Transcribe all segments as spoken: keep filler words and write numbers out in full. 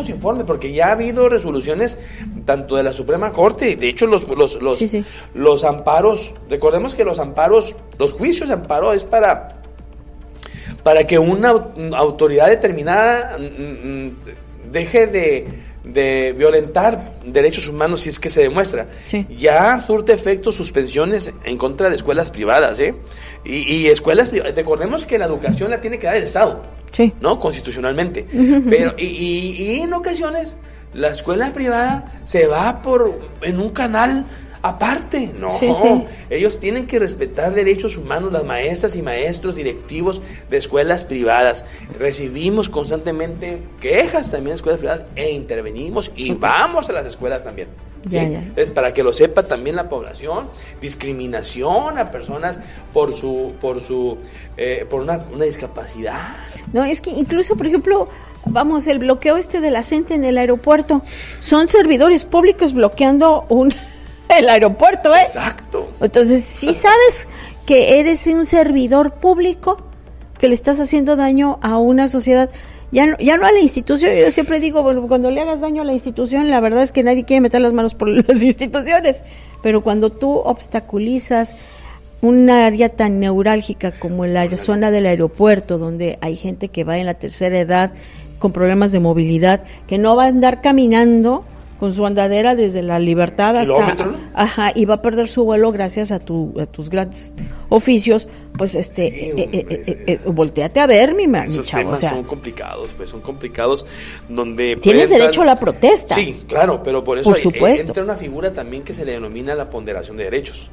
su informe, porque ya ha habido resoluciones tanto de la Suprema Corte, de hecho los los los, sí, sí. los amparos, recordemos que los amparos, los juicios de amparo es para para que una autoridad determinada mm, deje de, de violentar derechos humanos si es que se demuestra. Sí. Ya surte efecto suspensiones en contra de escuelas privadas, ¿eh? Y, y escuelas privadas, recordemos que la educación la tiene que dar el Estado, sí, ¿no? Constitucionalmente. Pero, y, y, y en ocasiones la escuela privada se va por en un canal aparte, no, sí, sí. Ellos tienen que respetar derechos humanos, las maestras y maestros directivos de escuelas privadas. Recibimos constantemente quejas también de escuelas privadas e intervenimos y okay. vamos a las escuelas también. ¿sí? Ya, ya. Entonces, para que lo sepa también la población, discriminación a personas por su, por su, eh, por una, una discapacidad. No, es que incluso, por ejemplo, vamos, el bloqueo este de la gente en el aeropuerto, son servidores públicos bloqueando un el aeropuerto, ¿eh? Exacto. Entonces, si sabes que eres un servidor público, que le estás haciendo daño a una sociedad, ya no, ya no a la institución. Yo siempre digo, bueno, cuando le hagas daño a la institución, la verdad es que nadie quiere meter las manos por las instituciones, pero cuando tú obstaculizas un área tan neurálgica como la zona del aeropuerto, donde hay gente que va en la tercera edad con problemas de movilidad, que no va a andar caminando con su andadera desde la Libertad hasta, ¿no? Ajá, y va a perder su vuelo gracias a tu a tus grandes oficios, pues este sí, eh, eh, eh, eh, volteate a ver, mi, mi esos chavo, temas o sea, son complicados, pues son complicados donde tienes derecho dar, a la protesta. Sí, claro, pero por eso por supuesto. entra una figura también que se le denomina la ponderación de derechos.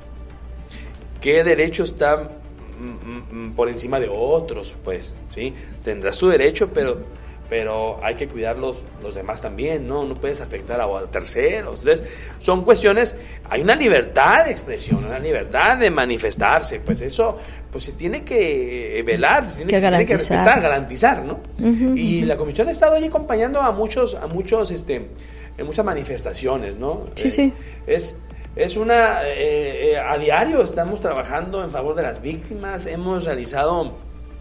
¿Qué derecho está mm, mm, por encima de otros? Pues, ¿sí? Tendrás tu derecho, pero pero hay que cuidar los, los demás también, ¿no? No puedes afectar a, a terceros. Entonces, son cuestiones, hay una libertad de expresión, una libertad de manifestarse, pues eso, pues se tiene que velar, se tiene que, que, tiene que respetar, garantizar, ¿no? Uh-huh, y uh-huh. La comisión ha estado ahí acompañando a muchos, a muchos, este, en muchas manifestaciones, ¿no? Sí, eh, sí. Es, es una, eh, eh, a diario estamos trabajando en favor de las víctimas, hemos realizado...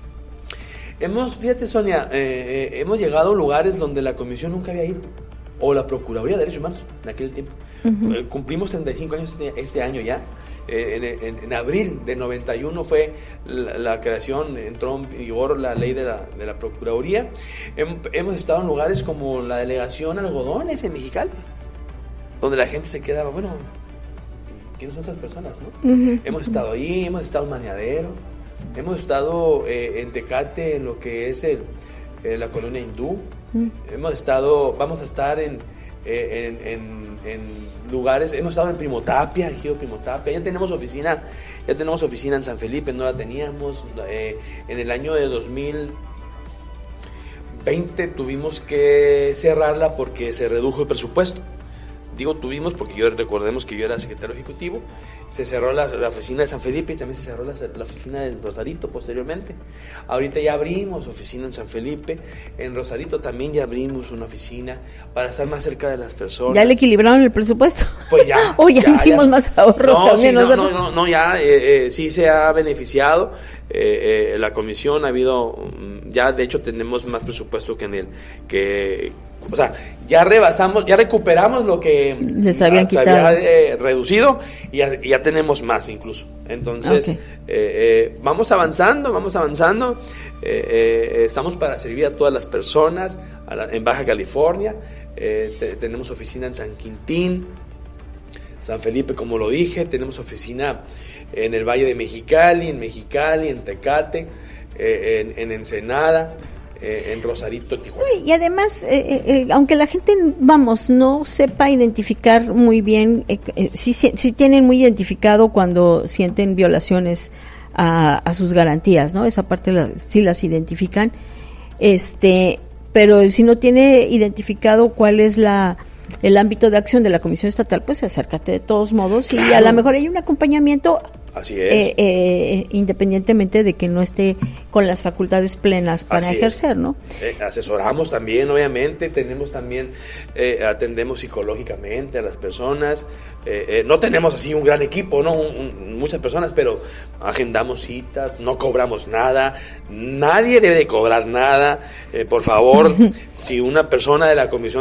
Hemos, fíjate Sonia, eh, eh, hemos llegado a lugares donde la comisión nunca había ido, o la Procuraduría de Derechos Humanos en aquel tiempo. Uh-huh. Eh, cumplimos treinta y cinco años este, este año ya. Eh, en, en, en abril de noventa y uno fue la, la creación, entró en vigor la ley de la, de la Procuraduría. Hem, hemos estado en lugares como la delegación Algodones en Mexicali, donde la gente se quedaba, bueno, ¿quiénes son estas personas? ¿no? Uh-huh. Hemos estado ahí, hemos estado en Maniadero. Hemos estado eh, en Tecate, en lo que es el, eh, la colonia hindú. Mm. Hemos estado, vamos a estar en, eh, en, en, en lugares, hemos estado en Primotapia, Ejido Primotapia. Ya tenemos oficina, ya tenemos oficina en San Felipe, no la teníamos. Eh, en el año de dos mil veinte tuvimos que cerrarla porque se redujo el presupuesto. Digo tuvimos porque yo recordemos que yo era secretario ejecutivo. Se cerró la, la oficina de San Felipe y también se cerró la, la oficina de Rosarito posteriormente. Ahorita ya abrimos oficina en San Felipe, en Rosarito también ya abrimos una oficina para estar más cerca de las personas. ¿Ya le equilibraron el presupuesto? Pues ya. o ya, ya hicimos ya, más ahorros no, también. Sí, no, no, no, no, ya eh, eh, sí se ha beneficiado. Eh, eh, la comisión ha habido, ya de hecho tenemos más presupuesto que en el que... O sea, ya rebasamos, ya recuperamos lo que les habían se quitado. había eh, reducido y ya, ya tenemos más incluso. Entonces, okay. eh, eh, vamos avanzando, vamos avanzando. Eh, eh, estamos para servir a todas las personas a la, en Baja California. Eh, te, tenemos oficina en San Quintín, San Felipe, como lo dije. Tenemos oficina en el Valle de Mexicali, en Mexicali, en Tecate, eh, en, en Ensenada. Eh, en Rosarito, Tijuana. Y además, eh, eh, aunque la gente, vamos, no sepa identificar muy bien, eh, eh, sí, sí, sí tienen muy identificado cuando sienten violaciones a, a sus garantías, ¿no? Esa parte la, sí las identifican, este, pero si no tiene identificado cuál es la el ámbito de acción de la Comisión Estatal, pues acércate de todos modos claro. Y a lo mejor hay un acompañamiento. Así es. Eh, eh, independientemente de que no esté con las facultades plenas para Así ejercer, es. ¿no? Eh, asesoramos también, obviamente, tenemos también, eh, atendemos psicológicamente a las personas, eh, eh, no tenemos así un gran equipo, ¿no? Un, un, muchas personas, pero agendamos citas, no cobramos nada, nadie debe de cobrar nada, eh, por favor, si una persona de la comisión